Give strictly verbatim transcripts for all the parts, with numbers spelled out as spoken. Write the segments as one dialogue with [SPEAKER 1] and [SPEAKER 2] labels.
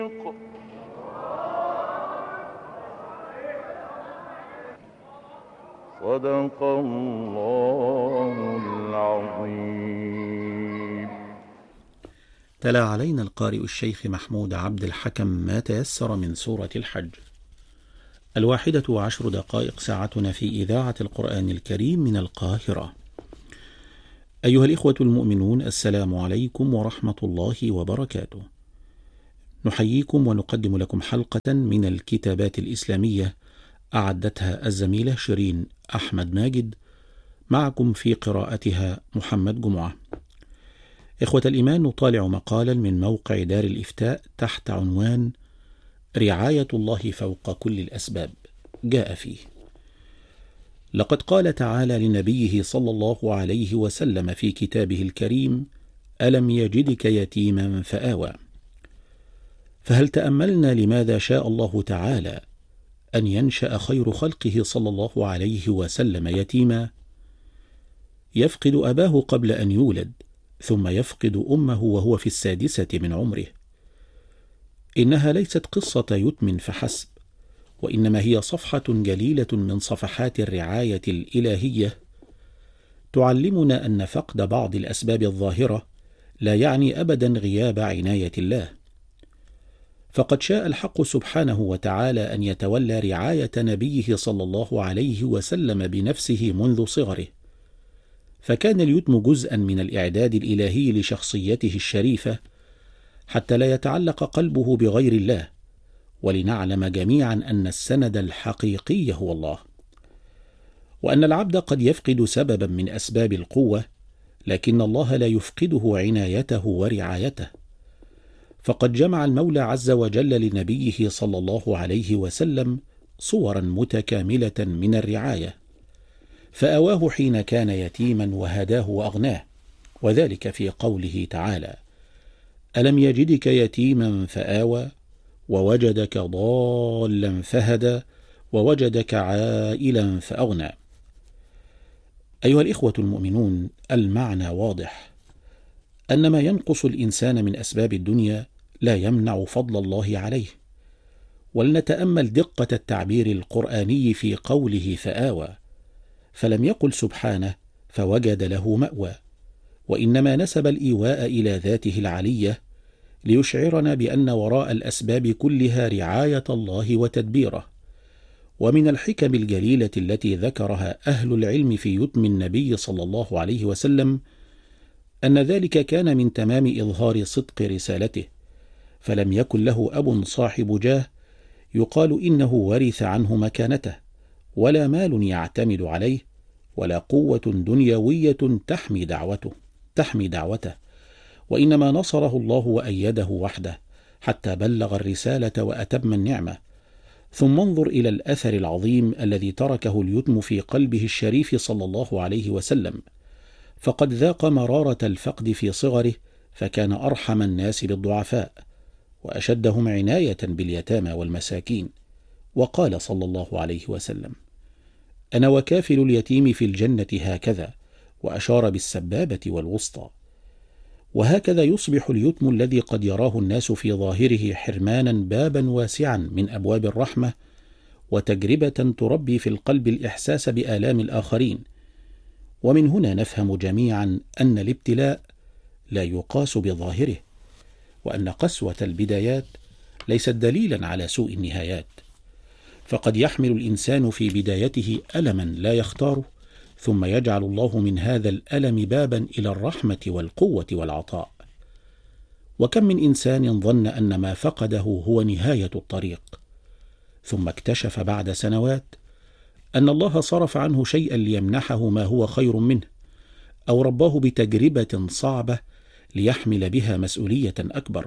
[SPEAKER 1] صدق الله العظيم.
[SPEAKER 2] تلا علينا القارئ الشيخ محمود عبد الحكم ما تيسر من سورة الحج. الواحدة وعشر دقائق ساعتنا في إذاعة القرآن الكريم من القاهرة. أيها الإخوة المؤمنون، السلام عليكم ورحمة الله وبركاته. نحييكم ونقدم لكم حلقة من الكتابات الإسلامية أعدتها الزميلة شيرين أحمد ماجد، معكم في قراءتها محمد جمعة. إخوة الإيمان، نطالع مقالا من موقع دار الإفتاء تحت عنوان رعاية الله فوق كل الأسباب. جاء فيه: لقد قال تعالى لنبيه صلى الله عليه وسلم في كتابه الكريم: ألم يجدك يتيما فآوى. فهل تأملنا لماذا شاء الله تعالى أن ينشأ خير خلقه صلى الله عليه وسلم يتيما؟ يفقد أباه قبل أن يولد، ثم يفقد أمه وهو في السادسة من عمره. إنها ليست قصة يتم فحسب، وإنما هي صفحة جليلة من صفحات الرعاية الإلهية تعلمنا أن فقد بعض الأسباب الظاهرة لا يعني أبدا غياب عناية الله. فقد شاء الحق سبحانه وتعالى أن يتولى رعاية نبيه صلى الله عليه وسلم بنفسه منذ صغره، فكان اليتم جزءا من الإعداد الإلهي لشخصيته الشريفة حتى لا يتعلق قلبه بغير الله، ولنعلم جميعا أن السند الحقيقي هو الله، وأن العبد قد يفقد سببا من أسباب القوة، لكن الله لا يفقده عنايته ورعايته. فقد جمع المولى عز وجل لنبيه صلى الله عليه وسلم صورا متكاملة من الرعاية، فأواه حين كان يتيما وهداه وأغناه، وذلك في قوله تعالى: ألم يجدك يتيما فآوى ووجدك ضالا فهدى ووجدك عائلا فأغنى. أيها الإخوة المؤمنون، المعنى واضح، أن ما ينقص الإنسان من أسباب الدنيا لا يمنع فضل الله عليه. ولنتأمل دقة التعبير القرآني في قوله فآوى، فلم يقل سبحانه فوجد له مأوى، وإنما نسب الإيواء إلى ذاته العلية ليشعرنا بأن وراء الأسباب كلها رعاية الله وتدبيره. ومن الحكم الجليلة التي ذكرها أهل العلم في يتم النبي صلى الله عليه وسلم أن ذلك كان من تمام إظهار صدق رسالته، فلم يكن له أب صاحب جاه يقال إنه ورث عنه مكانته، ولا مال يعتمد عليه، ولا قوة دنيوية تحمي دعوته تحمي دعوته وإنما نصره الله وأيده وحده حتى بلغ الرسالة وأتم النعمة. ثم انظر إلى الأثر العظيم الذي تركه اليتم في قلبه الشريف صلى الله عليه وسلم، فقد ذاق مرارة الفقد في صغره، فكان أرحم الناس بالضعفاء وأشدهم عناية باليتامى والمساكين. وقال صلى الله عليه وسلم: أنا وكافل اليتيم في الجنة هكذا، وأشار بالسبابة والوسطى. وهكذا يصبح اليتم الذي قد يراه الناس في ظاهره حرمانا بابا واسعا من أبواب الرحمة، وتجربة تربي في القلب الإحساس بآلام الآخرين. ومن هنا نفهم جميعا أن الابتلاء لا يقاس بظاهره، وأن قسوة البدايات ليست دليلا على سوء النهايات. فقد يحمل الإنسان في بدايته ألما لا يختاره، ثم يجعل الله من هذا الألم بابا إلى الرحمة والقوة والعطاء. وكم من إنسان ظن أن ما فقده هو نهاية الطريق، ثم اكتشف بعد سنوات أن الله صرف عنه شيئا ليمنحه ما هو خير منه، أو رباه بتجربة صعبة ليحمل بها مسؤولية أكبر.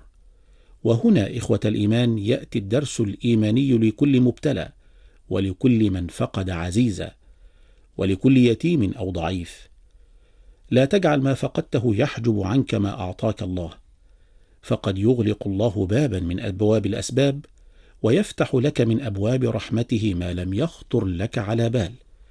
[SPEAKER 2] وهنا إخوة الإيمان يأتي الدرس الإيماني لكل مبتلى، ولكل من فقد عزيزا، ولكل يتيم أو ضعيف. لا تجعل ما فقدته يحجب عنك ما أعطاك الله، فقد يغلق الله بابا من أبواب الأسباب، ويفتح لك من أبواب رحمته ما لم يخطر لك على بال.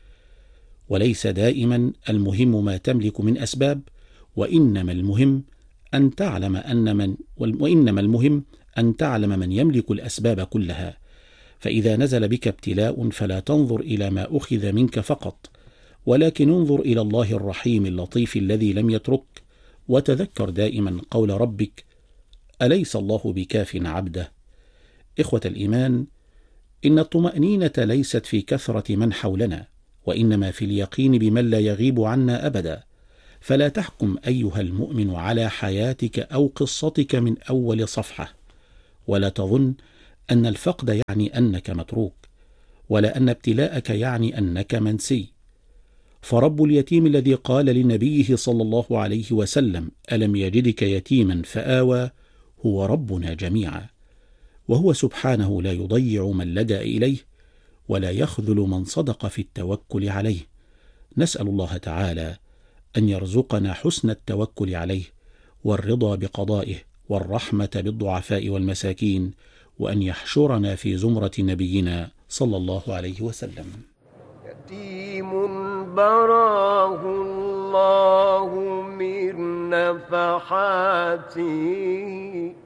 [SPEAKER 2] وليس دائما المهم ما تملك من أسباب، وإنما المهم أن تعلم أن من وإنما المهم أن تعلم من يملك الأسباب كلها، فإذا نزل بك ابتلاء فلا تنظر إلى ما أخذ منك فقط، ولكن انظر إلى الله الرحيم اللطيف الذي لم يترك، وتذكر دائما قول ربك: أليس الله بكاف عبده؟ إخوة الإيمان، إن الطمأنينة ليست في كثرة من حولنا، وإنما في اليقين بمن لا يغيب عنا أبدا. فلا تحكم أيها المؤمن على حياتك أو قصتك من أول صفحة، ولا تظن أن الفقد يعني أنك متروك، ولا أن ابتلاءك يعني أنك منسي. فرب اليتيم الذي قال لنبيه صلى الله عليه وسلم: ألم يجدك يتيما فآوى، هو ربنا جميعا، وهو سبحانه لا يضيع من لجأ إليه، ولا يخذل من صدق في التوكل عليه. نسأل الله تعالى أن يرزقنا حسن التوكل عليه، والرضا بقضائه، والرحمة بالضعفاء والمساكين، وأن يحشرنا في زمرة نبينا صلى الله عليه وسلم.
[SPEAKER 3] يتيم براه الله من نفحاته